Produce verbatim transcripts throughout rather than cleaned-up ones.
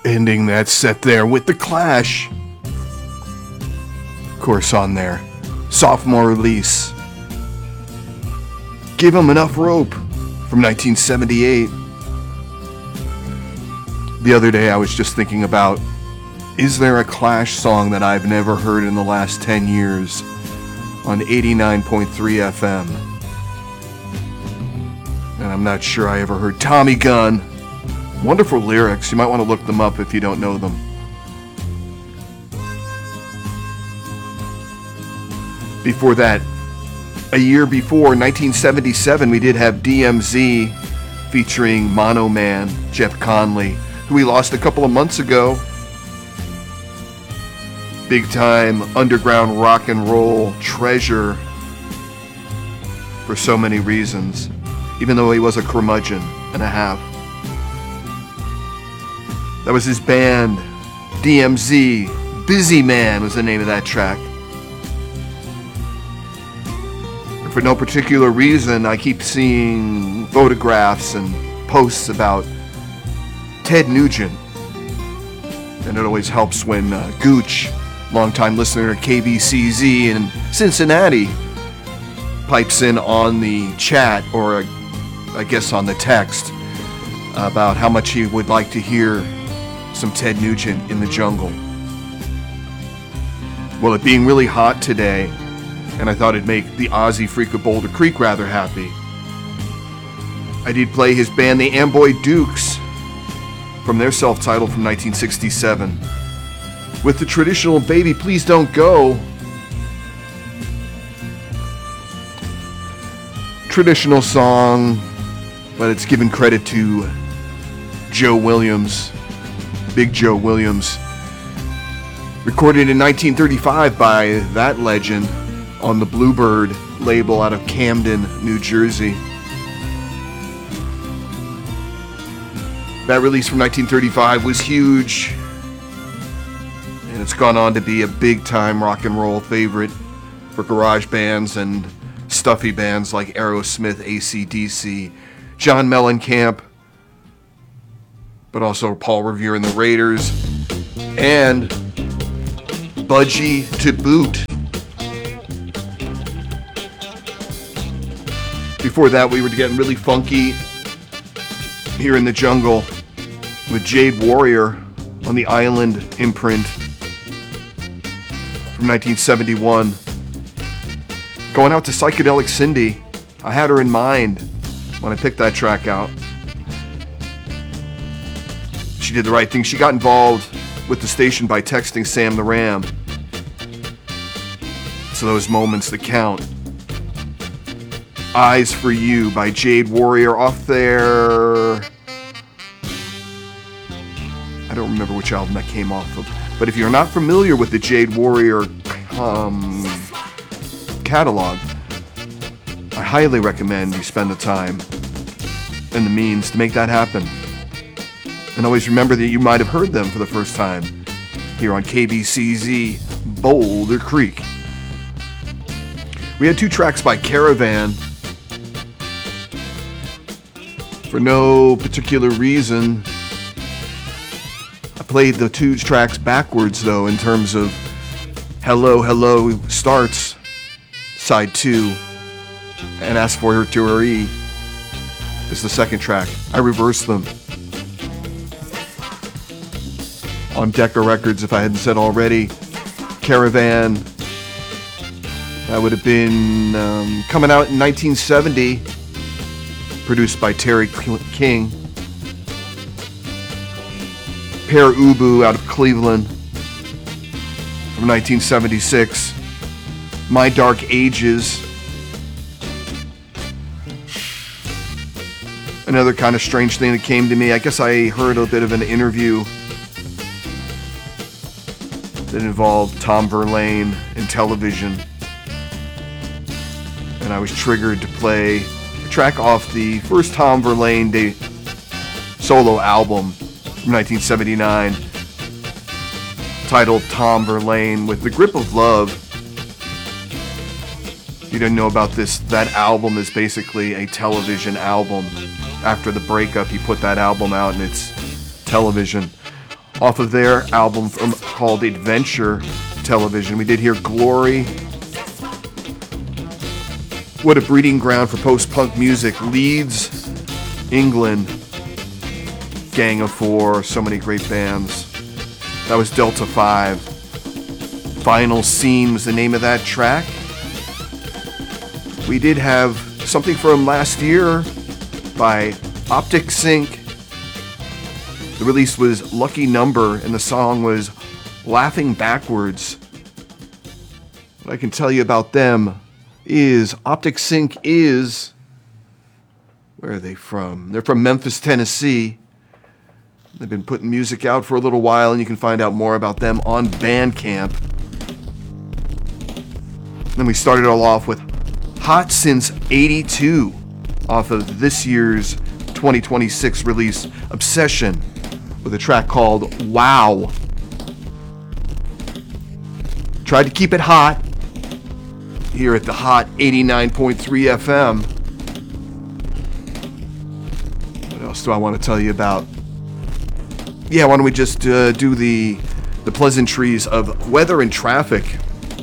Ending that set there with The Clash. Of course, on their sophomore release, Give 'Em Enough Rope from nineteen seventy-eight. The other day I was just thinking about, is there a Clash song that I've never heard in the last ten years on eighty-nine point three F M? And I'm not sure I ever heard Tommy Gun. Wonderful lyrics. You might want to look them up if you don't know them. Before that, a year before, nineteen seventy-seven, we did have D M Z featuring Mono Man, Jeff Conley, who we lost a couple of months ago. Big time underground rock and roll treasure for so many reasons, even though he was a curmudgeon and a half. That was his band, D M Z. Busy Man was the name of that track. And for no particular reason, I keep seeing photographs and posts about Ted Nugent. And it always helps when uh, Gooch, longtime listener to K B C Z in Cincinnati, pipes in on the chat, or uh, I guess on the text, about how much he would like to hear some Ted Nugent in the jungle. Well, it being really hot today, and I thought it'd make the Aussie freak of Boulder Creek rather happy, I did play his band, the Amboy Dukes, from their self-titled from nineteen sixty-seven, with the traditional Baby Please Don't Go. Traditional song, but it's given credit to Joe Williams, Big Joe Williams. Recorded in nineteen thirty-five by that legend on the Bluebird label out of Camden, New Jersey. That release from nineteen thirty-five was huge, and it's gone on to be a big-time rock and roll favorite for garage bands and stuffy bands like Aerosmith, A C D C, John Mellencamp, but also Paul Revere and the Raiders, and Budgie to boot. Before that, we were getting really funky here in the jungle with Jade Warrior on the Island imprint from nineteen seventy-one. Going out to Psychedelic Cindy. I had her in mind when I picked that track out. She did the right thing. She got involved with the station by texting Sam the Ram. So those moments that count. Eyes for You by Jade Warrior off their... I don't remember which album that came off of. But if you're not familiar with the Jade Warrior um, catalog, I highly recommend you spend the time and the means to make that happen. And always remember that you might have heard them for the first time here on K B C Z Boulder Creek. We had two tracks by Caravan. For no particular reason, I played the two tracks backwards, though, in terms of Hello, Hello starts, side two, and Ask for Her to Her E is the second track. I reversed them on Decca Records, if I hadn't said already. Caravan, that would have been um, coming out in nineteen seventy, produced by Terry King. Pere Ubu out of Cleveland from nineteen seventy-six. My Dark Ages, another kind of strange thing that came to me. I guess I heard a bit of an interview that involved Tom Verlaine in television, and I was triggered to play a track off the first Tom Verlaine day solo album from nineteen seventy-nine, titled Tom Verlaine with the Grip of Love. If you didn't know about this, that album is basically a television album. After the breakup, he put that album out and it's television. off of their album from, called Adventure Television. We did hear Glory. What a breeding ground for post-punk music. Leeds, England. Gang of Four, so many great bands. That was Delta five. Final Scene was the name of that track. We did have something from last year by Optic Sync. The release was Lucky Number, and the song was Laughing Backwards. What I can tell you about them is Optic Sync is... Where are they from? They're from Memphis, Tennessee. They've been putting music out for a little while, and you can find out more about them on Bandcamp. Then we started it all off with Hot Since eighty-two off of this year's twenty twenty-six release, Obsession, with a track called Wow. Tried to keep it hot here at the Hot eighty-nine point three F M. What else do I want to tell you about? Yeah, why don't we just uh, do the the pleasantries of weather and traffic.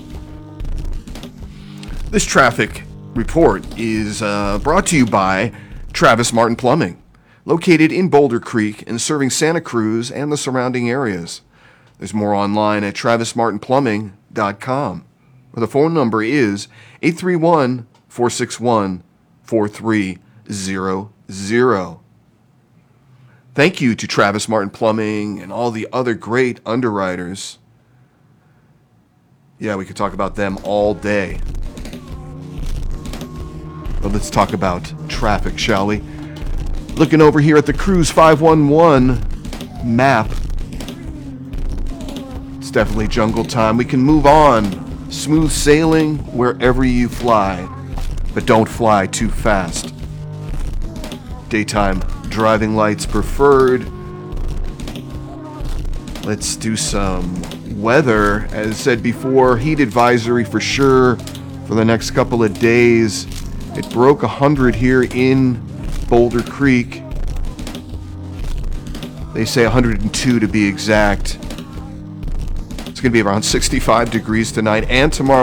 This traffic report is uh, brought to you by Travis Martin Plumbing, located in Boulder Creek and serving Santa Cruz and the surrounding areas. There's more online at travis martin plumbing dot com, where the phone number is eight three one, four six one, four three zero zero. Thank you to Travis Martin Plumbing and all the other great underwriters. Yeah, we could talk about them all day. But let's talk about traffic, shall we? Looking over here at the Cruise five one one map. It's definitely jungle time. We can move on. Smooth sailing wherever you fly, but don't fly too fast. Daytime driving lights preferred. Let's do some weather. As said before, heat advisory for sure for the next couple of days. It broke one hundred here in Boulder Creek. They say one hundred two to be exact. It's going to be around sixty-five degrees tonight and tomorrow.